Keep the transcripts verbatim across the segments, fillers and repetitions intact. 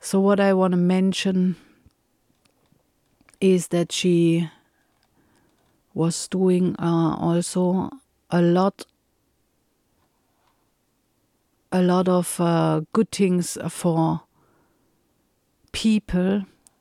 So what I want to mention is that she was doing uh, also a lot a lot of uh, good things for people.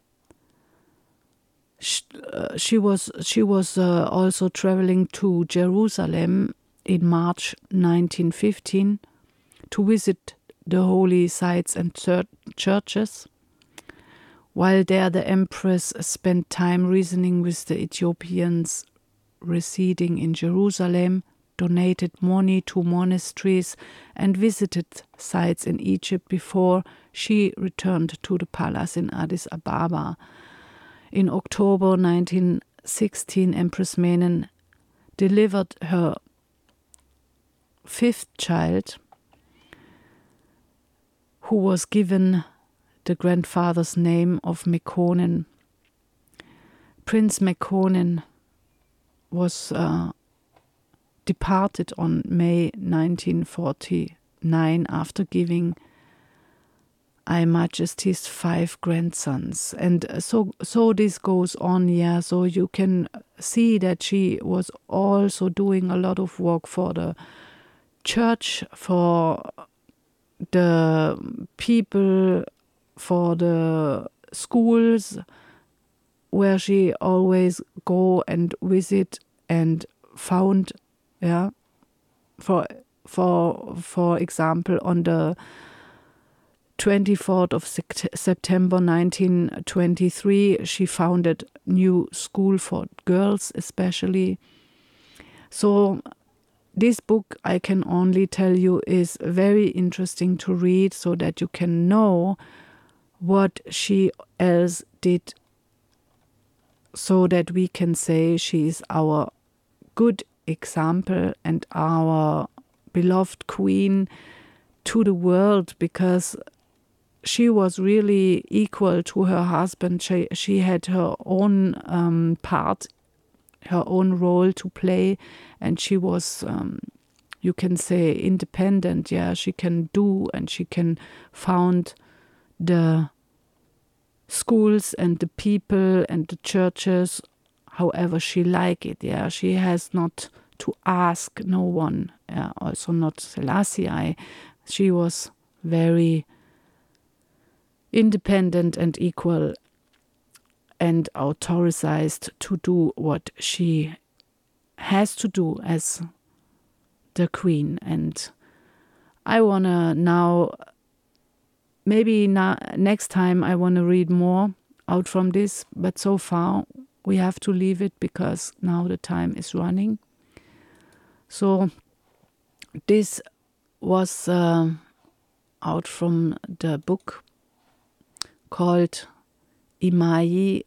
She, uh, she was she was uh, also traveling to Jerusalem in March nineteen fifteen to visit the holy sites and churches. While there, the Empress spent time reasoning with the Ethiopians residing in Jerusalem, donated money to monasteries, and visited sites in Egypt before she returned to the palace in Addis Ababa. In October nineteen sixteen, Empress Menen delivered her fifth child, who was given the grandfather's name of Mekonnen. Prince Mekonnen was uh, departed on May nineteen forty-nine after giving Her Majesty's five grandsons. And so so this goes on, yeah. So you can see that she was also doing a lot of work for the church, for the people, for the schools, where she always go and visit and found, yeah, for for for example, on the twenty-fourth of September nineteen twenty-three, she founded new school for girls especially. So this book, I can only tell you, is very interesting to read so that you can know what she else did, so that we can say she is our good example and our beloved queen to the world, because she was really equal to her husband. She, she had her own um, part, her own role to play, and she was, um, you can say, independent. Yeah, she can do and she can found the schools and the people and the churches however she like it. Yeah, she has not to ask no one. Yeah, also not Selassie. She was very independent and equal and authorized to do what she has to do as the queen. And I wanna now, maybe now, next time I wanna read more out from this, but so far we have to leave it because now the time is running. So this was uh, out from the book called Imayi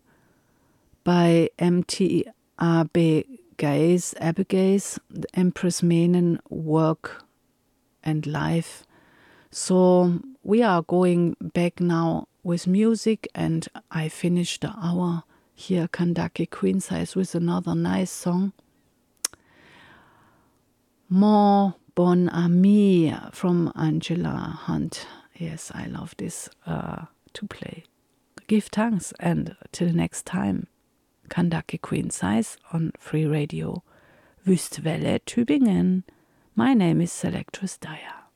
by M T Abegays, Abegays, the Empress Menen Work and Life. So we are going back now with music, and I finished the hour here, Kandake Queen Size, with another nice song. Mon Bon Ami from Angela Hunt. Yes, I love this uh, to play. Give thanks, and till next time, Kandake Queen Size on Free Radio Wüstwelle Tübingen. My name is Selectress Daya.